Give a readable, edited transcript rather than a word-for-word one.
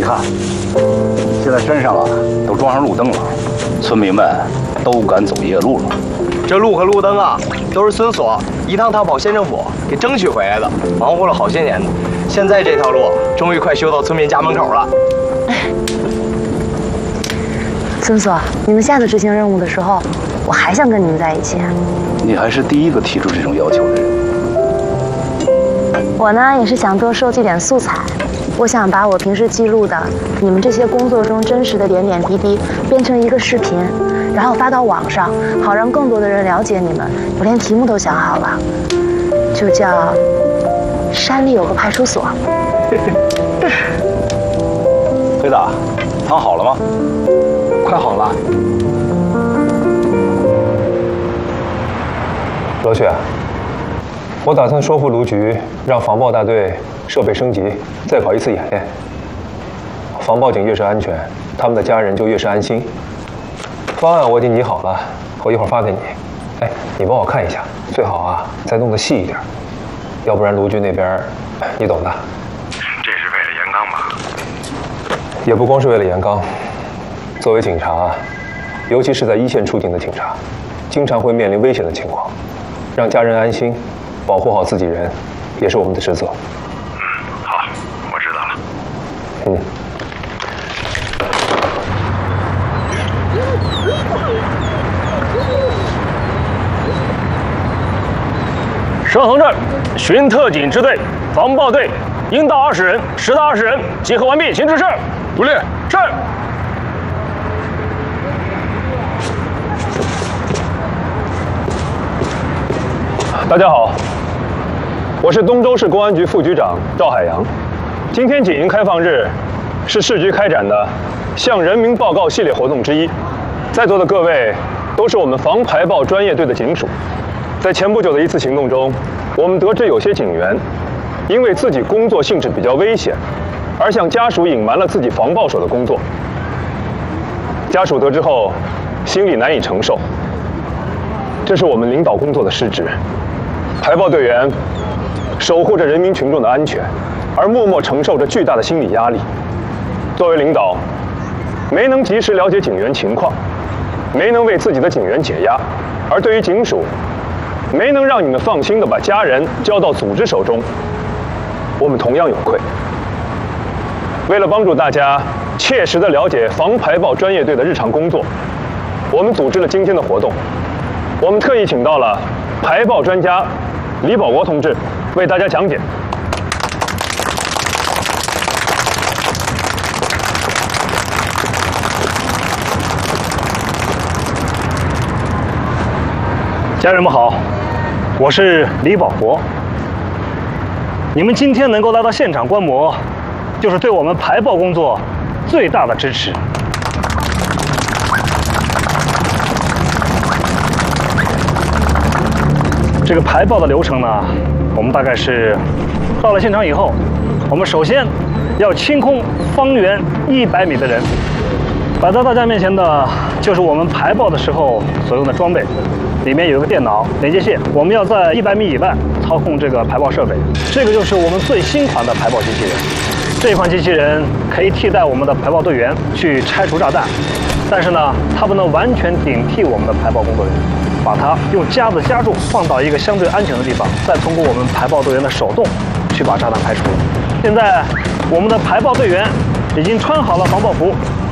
看，现在山上啊都装上路灯了，村民们都敢走夜路了。 这路和路灯啊，都是孙所一趟趟跑县政府给争取回来的，忙活了好些年呢。现在这条路终于快修到村民家门口了。 孙所，你们下次执行任务的时候，我还想跟你们在一起。 你还是第一个提出这种要求的人。 我呢，也是想多收集点素材。我想把我平时记录的你们这些工作中真实的点点滴滴编成一个视频，然后发到网上，好让更多的人了解你们。我连题目都想好了，就叫“山里有个派出所”。 飞子，汤好了吗？ 快好了。 罗旭，我打算说服卢局，让防暴大队设备升级，再搞一次演练。防暴警越是安全，他们的家人就越是安心。方案我已经拟好了，我一会儿发给你。哎，你帮我看一下，最好啊再弄得细一点，要不然卢局那边你懂的。 这是为了严刚吧？ 也不光是为了严刚，作为警察，尤其是在一线出警的警察，经常会面临危险的情况，让家人安心，保护好自己人，也是我们的职责。 好，我知道了。 蛇衡镇巡特警支队防暴队应到20人，实到20人，集合完毕，请指示。 独立。 是。 大家好，我是东州市公安局副局长赵海洋。今天警营开放日，是市局开展的向人民报告系列活动之一。在座的各位都是我们防排暴专业队的警署。在前不久的一次行动中，我们得知有些警员因为自己工作性质比较危险，而向家属隐瞒了自己防暴手的工作。家属得知后，心里难以承受。这是我们领导工作的失职。排暴队员守护着人民群众的安全，而默默承受着巨大的心理压力。作为领导，没能及时了解警员情况，没能为自己的警员解压，而对于警署，没能让你们放心地把家人交到组织手中，我们同样有愧。为了帮助大家切实地了解防排暴专业队的日常工作，我们组织了今天的活动。我们特意请到了排暴专家李保国同志为大家讲解。 家人们好，我是李保国。你们今天能够来到现场观摩，就是对我们排暴工作最大的支持。这个排暴的流程呢，我们大概是到了现场以后，我们首先要清空方圆100米的人。摆在大家面前的就是我们排暴的时候所用的装备，里面有一个电脑连接线，我们要在100米以外操控这个排暴设备。这个就是我们最新款的排暴机器人。这款机器人可以替代我们的排暴队员去拆除炸弹，但是呢，它不能完全顶替我们的排暴工作人员，把它用夹子夹住，放到一个相对安全的地方，再通过我们排暴队员的手动去把炸弹排除。现在我们的排暴队员已经穿好了防暴服，